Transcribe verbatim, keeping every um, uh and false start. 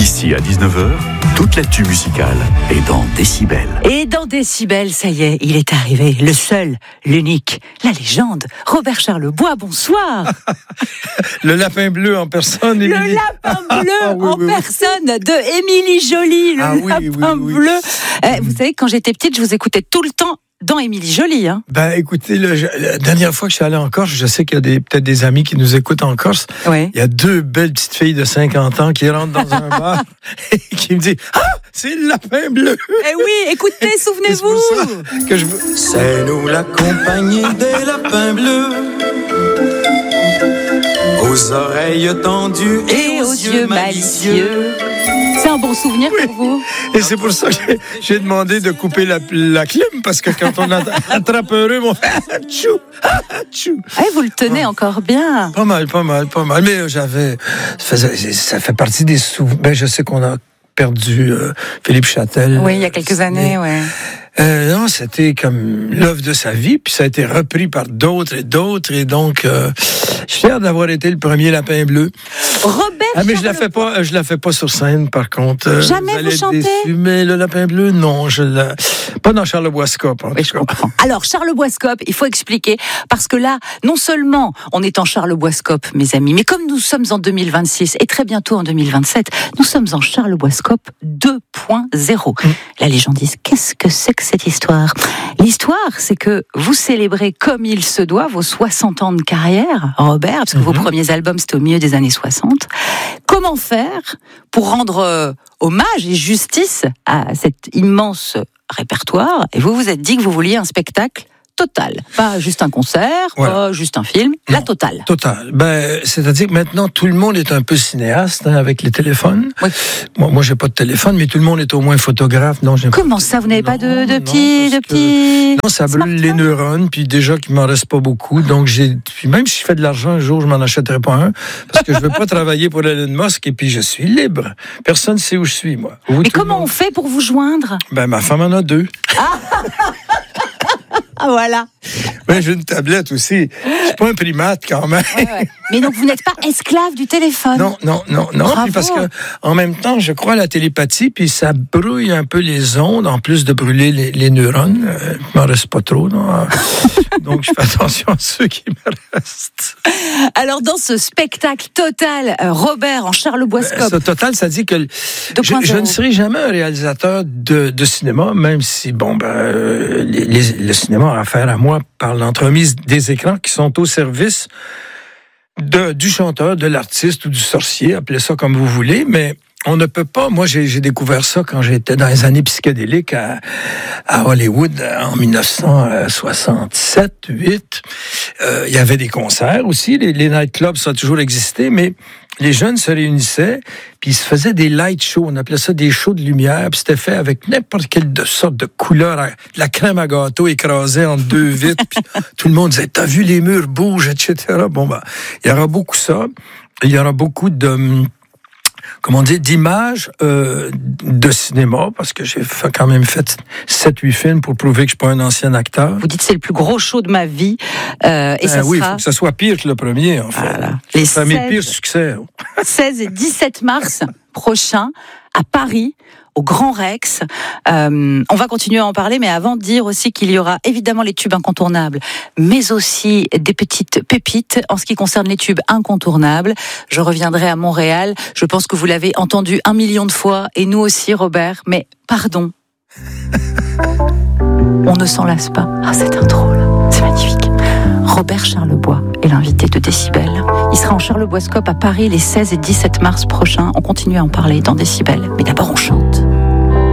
D'ici à dix-neuf heures, toute l'actu musicale est dans Décibel. Et dans Décibel, ça y est, il est arrivé. Le seul, l'unique, la légende. Robert Charlebois, bonsoir. Le lapin bleu en personne, Émilie. Le lapin bleu Ah, oui, en oui, oui. personne de Émilie Joly. Le Ah, oui, lapin oui, oui. bleu. Eh, vous savez, quand j'étais petite, je vous écoutais tout le temps dans Émilie Joly. Hein. Ben, écoutez, le- je- la dernière fois que je suis allé en Corse, je sais qu'il y a des, peut-être des amis qui nous écoutent en Corse. Oui. Il y a deux belles petites filles de cinquante ans qui rentrent dans un bar et qui me disent « Ah, c'est le lapin bleu! Eh oui, écoutez, !» C'est pour souvenez-vous. ça que je veux... C'est nous la compagnie des lapins bleus, aux oreilles tendues Et aux yeux malicieux. C'est un bon souvenir pour vous? Et c'est pour ça que j'ai- j'ai demandé de couper la, la clim, parce que quand on attrape un rhume, on fait « Achou! Achou! » Eh, vous le tenez encore bien. Pas mal, pas mal, pas mal. Mais euh, j'avais... Ça, faisait- ça fait partie des souvenirs. Ben, je sais qu'on a perdu euh, Philippe Châtel. Oui, il y a quelques années, ouais. Euh, non, c'était comme l'œuvre de sa vie, puis ça a été repris par d'autres et d'autres, et donc euh, je suis fier d'avoir été le premier lapin bleu. Robert Ah, mais je la Charlebois. fais pas, je la fais pas sur scène, par contre. Euh, Jamais vous allez être chantez? déçus, mais le lapin bleu, non, je la... pas dans Charlebois Scope, en Oui, tout je cas. comprends. Alors, Charlebois-Scope, il faut expliquer, parce que là, non seulement on est en Charlebois-Scope, mes amis, mais comme nous sommes en deux mille vingt-six et très bientôt en deux mille vingt-sept, nous sommes en Charlebois-Scope deux point zéro. Mmh. La légendise, qu'est-ce que c'est que cette histoire? L'histoire, c'est que vous célébrez comme il se doit vos soixante ans de carrière, Robert, parce que Mmh. vos premiers albums, c'était au milieu des années soixante. Comment faire pour rendre euh, hommage et justice à cet immense répertoire? Et vous vous êtes dit que vous vouliez un spectacle total, pas juste un concert, Voilà. pas juste un film, la Non. totale. Total. Ben, c'est-à-dire que maintenant, tout le monde est un peu cinéaste, hein, avec les téléphones. Oui. Moi, moi, j'ai pas de téléphone, mais tout le monde est au moins photographe. Non, j'ai Comment ça, vous n'avez pas de, de Non, petits, non, de parce que- petits Non, ça brûle les neurones, puis déjà qu'il m'en reste pas beaucoup, donc j'ai, puis même si je fais de l'argent un jour, je m'en achèterai pas un, parce que je veux pas travailler pour Elon Musk, et puis je suis libre. Personne sait où je suis, moi. Vous, Mais tout le comment on monde? fait pour vous joindre? Ben, ma femme en a deux. Ah voilà. Ben, j'ai une tablette aussi. Je suis pas un primate, quand même. Ouais, ouais. Mais donc vous n'êtes pas esclave du téléphone. Non, non, non, non. Bravo. Puis parce que, en même temps, je crois à la télépathie, puis ça brouille un peu les ondes, en plus de brûler les, les neurones. Euh, il m'en reste pas trop, non. Donc, je fais attention à ceux qui me restent. Alors dans ce spectacle total, euh, Robert en Charlebois-Scope, Ce total, ça dit que le- deux je, point je zéro. ne serai jamais un réalisateur de, de cinéma, même si, bon, ben, euh, les- les- le cinéma a affaire à moi par l'entremise des écrans qui sont au service de, du chanteur, de l'artiste ou du sorcier, appelez ça comme vous voulez, mais on ne peut pas. Moi, j'ai, j'ai découvert ça quand j'étais dans les années psychédéliques à, à Hollywood en dix-neuf cent soixante-sept huit. Euh, il y avait des concerts aussi. Les, les nightclubs, ça a toujours existé, mais les jeunes se réunissaient, puis ils se faisaient des light shows. On appelait ça des shows de lumière, puis c'était fait avec n'importe quelle de sorte de couleur, de la crème à gâteau écrasée entre deux vitres, puis tout le monde disait « T'as vu, les murs bougent, et cetera » Bon, ben, il y aura beaucoup ça. Il y aura beaucoup de... comment dire, d'images euh, de cinéma, parce que j'ai fait, quand même fait sept huit films pour prouver que je suis pas un ancien acteur. vous dites c'est le plus gros show de ma vie, euh, et Ben ça oui, il sera faut que ça soit pire que le premier, en fait. Voilà. Les Les ça mes seize pires succès. seize et dix-sept mars prochains à Paris, au Grand Rex. Euh, on va continuer à en parler, mais avant de dire aussi qu'il y aura évidemment les tubes incontournables, mais aussi des petites pépites en ce qui concerne les tubes incontournables. Je reviendrai à Montréal. Je pense que vous l'avez entendu un million de fois, et nous aussi, Robert. Mais pardon, on ne s'en lasse pas. Ah, cette intro là, c'est magnifique. Robert Charlebois est l'invité de Décibel. Il sera en Charlebois-Scope à Paris les seize et dix-sept mars prochains. On continue à en parler dans Décibel, mais d'abord on chante.